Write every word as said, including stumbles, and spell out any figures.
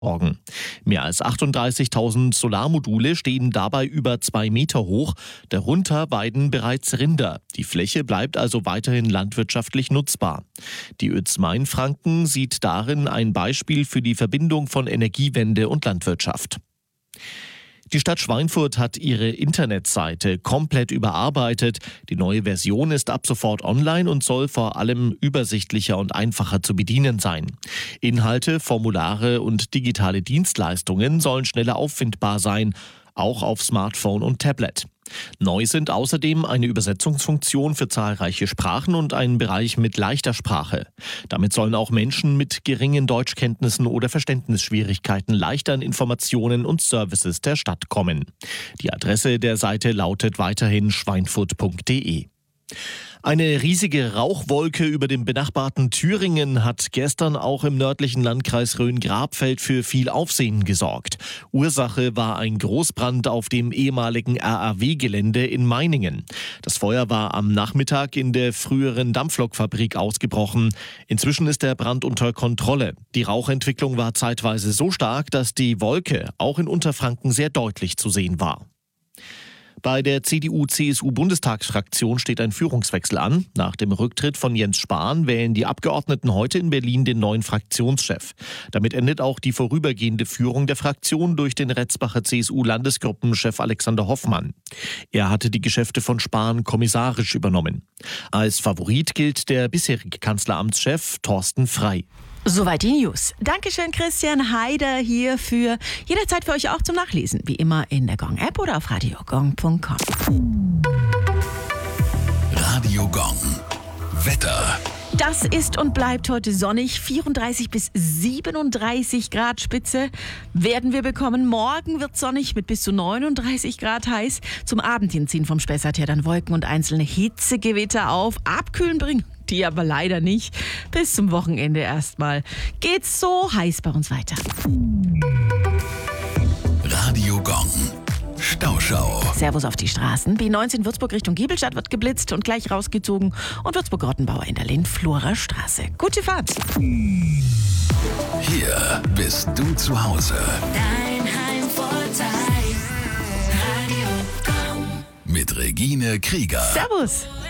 Morgen. Mehr als achtunddreißigtausend Solarmodule stehen dabei über zwei Meter hoch. Darunter weiden bereits Rinder. Die Fläche bleibt also weiterhin landwirtschaftlich nutzbar. Die Ö Z Mainfranken sieht darin ein Beispiel für die Verbindung von Energiewende und Landwirtschaft. Die Stadt Schweinfurt hat ihre Internetseite komplett überarbeitet. Die neue Version ist ab sofort online und soll vor allem übersichtlicher und einfacher zu bedienen sein. Inhalte, Formulare und digitale Dienstleistungen sollen schneller auffindbar sein, auch auf Smartphone und Tablet. Neu sind außerdem eine Übersetzungsfunktion für zahlreiche Sprachen und ein Bereich mit leichter Sprache. Damit sollen auch Menschen mit geringen Deutschkenntnissen oder Verständnisschwierigkeiten leichter an Informationen und Services der Stadt kommen. Die Adresse der Seite lautet weiterhin schweinfurt punkt de. Eine riesige Rauchwolke über dem benachbarten Thüringen hat gestern auch im nördlichen Landkreis Rhön-Grabfeld für viel Aufsehen gesorgt. Ursache war ein Großbrand auf dem ehemaligen R A W-Gelände in Meiningen. Das Feuer war am Nachmittag in der früheren Dampflokfabrik ausgebrochen. Inzwischen ist der Brand unter Kontrolle. Die Rauchentwicklung war zeitweise so stark, dass die Wolke auch in Unterfranken sehr deutlich zu sehen war. Bei der C D U-C S U-Bundestagsfraktion steht ein Führungswechsel an. Nach dem Rücktritt von Jens Spahn wählen die Abgeordneten heute in Berlin den neuen Fraktionschef. Damit endet auch die vorübergehende Führung der Fraktion durch den Retzbacher C S U-Landesgruppenchef Alexander Hoffmann. Er hatte die Geschäfte von Spahn kommissarisch übernommen. Als Favorit gilt der bisherige Kanzleramtschef Thorsten Frey. Soweit die News. Dankeschön, Christian Haider hier für jederzeit für euch auch zum Nachlesen. Wie immer in der Gong-App oder auf radio gong punkt com. Radio Gong. Wetter. Das ist und bleibt heute sonnig. vierunddreißig bis siebenunddreißig Grad Spitze werden wir bekommen. Morgen wird sonnig mit bis zu neununddreißig Grad heiß. Zum Abend hin ziehen vom Spessart her dann Wolken und einzelne Hitzegewitter auf. Abkühlen bringen die aber leider nicht. Bis zum Wochenende erstmal geht's so heiß bei uns weiter. Radio Gong. Stauschau. Servus auf die Straßen. B neunzehn Würzburg Richtung Giebelstadt wird geblitzt und gleich rausgezogen. Und Würzburg-Rottenbauer in der Lindflurer Straße. Gute Fahrt. Hier bist du zu Hause. Dein Heimvorteil. Radio Gong. Mit Regine Krieger. Servus.